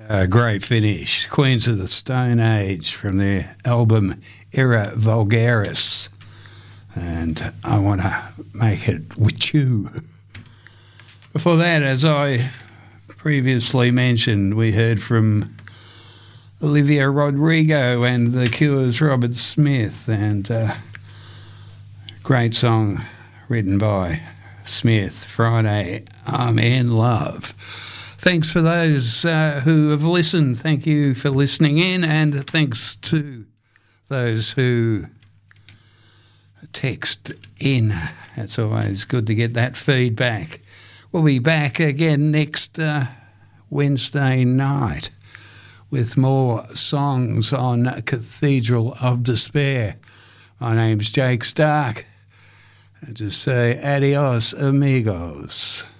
A great finish. Queens of the Stone Age from their album Era Vulgaris. And I want to make it with you. Before that, as I previously mentioned, we heard from Olivia Rodrigo and The Cure's Robert Smith, and great song written by Smith, Friday, I'm in Love. Thanks for those who have listened. Thank you for listening in, and thanks to those who text in. It's always good to get that feedback. We'll be back again next Wednesday night with more songs on Cathedral of Despair. My name's Jake Stark. I just say adios, amigos.